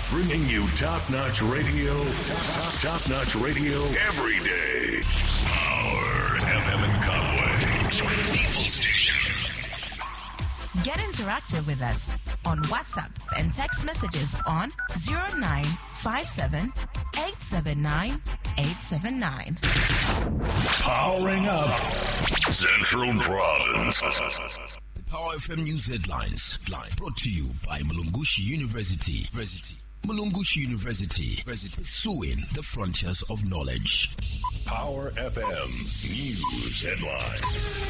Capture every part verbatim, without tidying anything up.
Bringing you top-notch radio, top, top-notch radio every day. Power F M in Kabwe. People Station. Get interactive with us on WhatsApp and text messages on zero nine five seven, eight seven nine, eight seven nine. Powering up Central Province. The Power F M News Headlines line brought to you by Mulungushi University. University. Mulungushi University, pursuing the frontiers of knowledge. Power F M News Headlines.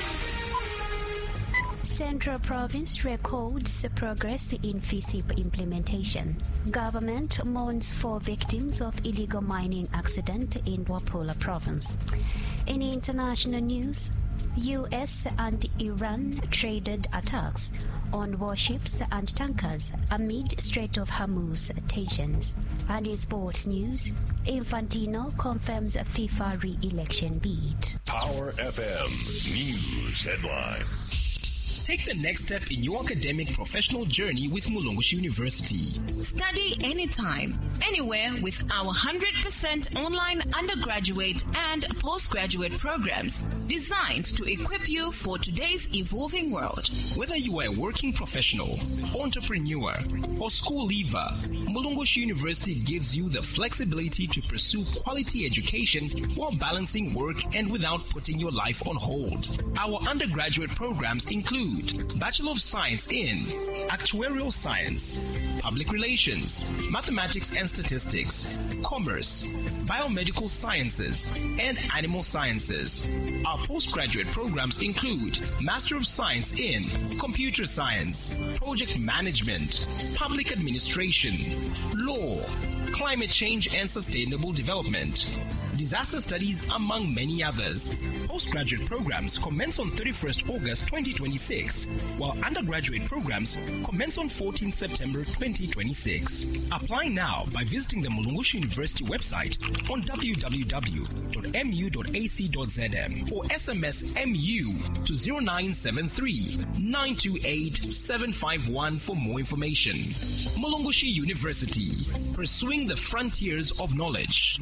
Central Province records progress in F I S I P implementation. Government mourns for victims of illegal mining accident in Wapula Province. In international news, U S and Iran traded attacks on warships and tankers amid Strait of Hormuz tensions. And in sports news, Infantino confirms a FIFA re-election bid. Power F M News Headlines. Take the next step in your academic professional journey with Mulungushi University. Study anytime, anywhere with our one hundred percent online undergraduate and postgraduate programs designed to equip you for today's evolving world. Whether you are a working professional, entrepreneur, or school leaver, Mulungushi University gives you the flexibility to pursue quality education while balancing work and without putting your life on hold. Our undergraduate programs include Bachelor of Science in Actuarial Science, Public Relations, Mathematics and Statistics, Commerce, Biomedical Sciences, and Animal Sciences. Our postgraduate programs include Master of Science in Computer Science, Project Management, Public Administration, Law, Climate Change and Sustainable Development, Disaster Studies, among many others. Postgraduate programs commence on thirty-first August twenty twenty-six, while undergraduate programs commence on fourteenth September twenty twenty-six. Apply now by visiting the Mulungushi University website on w w w dot m u dot a c dot z m or S M S M U to zero nine seven three, nine two eight, seven five one for more information. Mulungushi University, pursuing the frontiers of knowledge.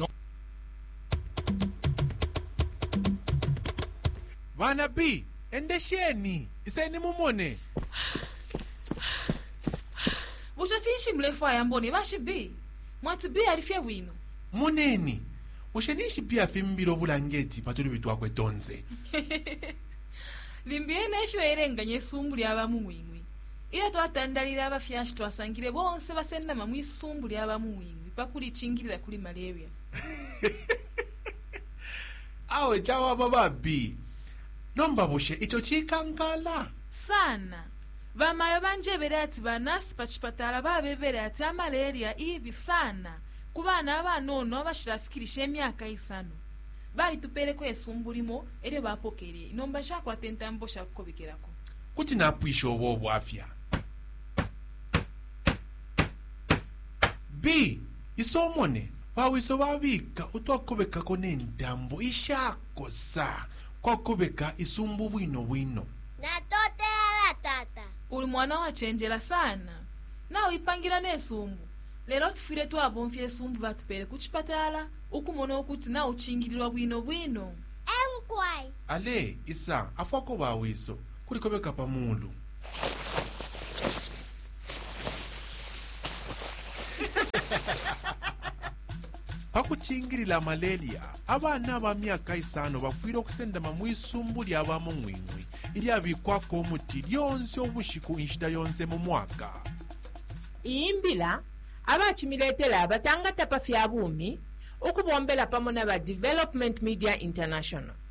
Vana B, endesheni, iseni mumone. Mushafishi mlefa ya mboni, vashi B. Mwati B alifia wino. Muneni, mushenishi pia fimbiro bulangeti patuli vitu wakwe tonze. Limbiene ifyo erenga nyesumbuli aba muwingwi. Ila tuatandalira aba fiashi tuasangile bonse basenda mamwi sumbuli aba muwingwi. Pakuli chingilila kuli malaria. Awe chawa baba B. Nomba bushe icho chikankala sana vamayo banjebera ati banasi pachipatala babebera ati amalaria ibi sana kubana abanono abashirafikirisha emyaka isano bali tupereko esumbulimo ere bapokere nomba shako atentambo shakobikerako kuti napwisho obo bwafya B isomone bawiso babika utwakobeka kone ndambo ishako sa kwa kubeka isumbu bwino bwino. Na tote ala tata. Uli mwana wa chenjela sana. Na uipangira ne sumbu. Lero tufire tu abonfye esumbu batupere kuchipatala. Ukumono okuti na uchingilirwa bwino bwino. Emkwai. Ale, isa, afwako bawiso. Kulikobeka pamulu. Pakuchingirila malaria, abana ba myaka isano bafwire okusenda mamwisumbu ly'abamu mwingwi ili abikwako omuti lyonse obushiku inshita yonse mu mwaka. Imbila abachimiletela abatangata pafya bumi ukubombela pamona ba Development Media International.